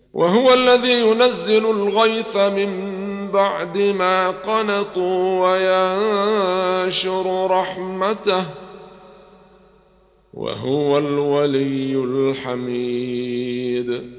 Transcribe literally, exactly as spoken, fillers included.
وهو الذي ينزل الغيث من بعد ما قنطوا وينشر رحمته وهو الولي الحميد.